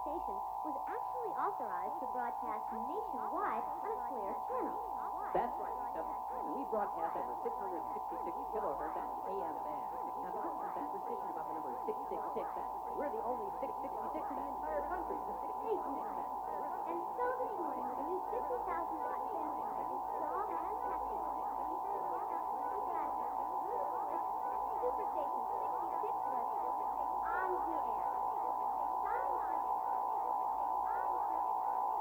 station was actually authorized to broadcast nationwide on a clear channel. That's right, Michelle. And we broadcast over 666 kilohertz at the AM band. Now, because there's that precision about the number 666, we're the only 666 in the entire country. The 666. And so this morning, with a new 50,000-watt transmitter installed and tested, Superstation 66 was on the air.